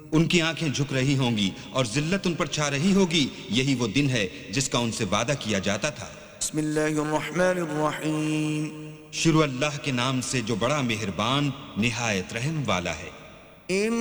उनकी आंखें झुक रही होंगी और जिल्लत उन पर छा रही होगी। यही वो दिन है जिसका उनसे वादा किया जाता था। बिस्मिल्लाहिर्रहमानिर्रहीम। शुरू अल्लाह के नाम से जो बड़ा मेहरबान निहायत रहम वाला है।